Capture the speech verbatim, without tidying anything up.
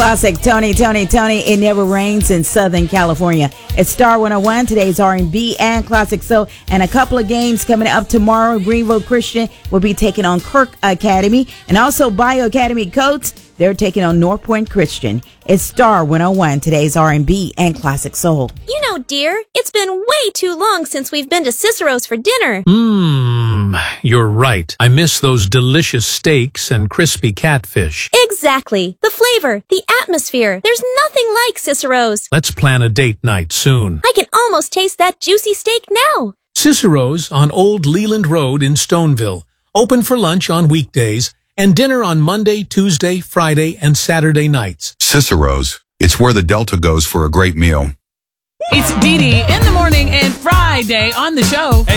classic, Tony, Tony, Tony. It never rains in Southern California. It's Star one oh one. Today's R and B and classic soul. And a couple of games coming up tomorrow. Greenville Christian will be taking on Kirk Academy. And also Bio Academy Coats. They're taking on North Point Christian. It's Star one oh one. Today's R and B and classic soul. You know, dear, it's been way too long since we've been to Cicero's for dinner. Mmm, you're right. I miss those delicious steaks and crispy catfish. Exactly. The flavor, the atmosphere. There's nothing like Cicero's. Let's plan a date night soon. I can almost taste that juicy steak now. Cicero's on Old Leland Road in Stoneville. Open for lunch on weekdays and dinner on Monday, Tuesday, Friday, and Saturday nights. Cicero's. It's where the Delta goes for a great meal. It's Dee Dee in the morning and Friday on the show. Hey,